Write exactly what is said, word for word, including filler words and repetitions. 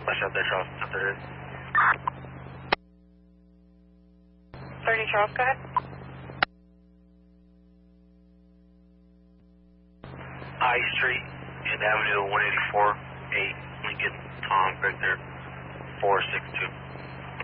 Flash out there, Charles. Up there. thirty Charles, go ahead. I Street and Avenue one eighty-four, eight Lincoln, Tom, Victor, four six two.